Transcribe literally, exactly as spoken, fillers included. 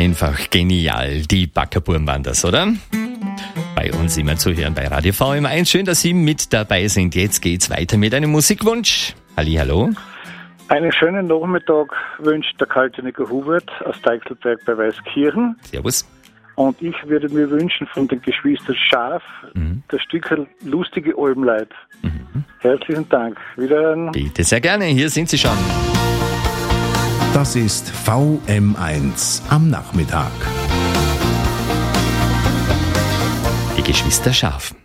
Einfach genial, die Backerburm waren das, oder? Bei uns immer zu hören bei Radio V M eins. Schön, dass Sie mit dabei sind. Jetzt geht's weiter mit einem Musikwunsch. Hallihallo. Einen schönen Nachmittag wünscht der Kalteniker Hubert aus Deichselberg bei Weißkirchen. Servus. Und ich würde mir wünschen von den Geschwistern Schaf mhm. das Stück Lustige Albenleid. Mhm. Herzlichen Dank. Wiederhören. Bitte sehr gerne. Hier sind Sie schon. Das ist V M eins am Nachmittag. Die Geschwister Schaf.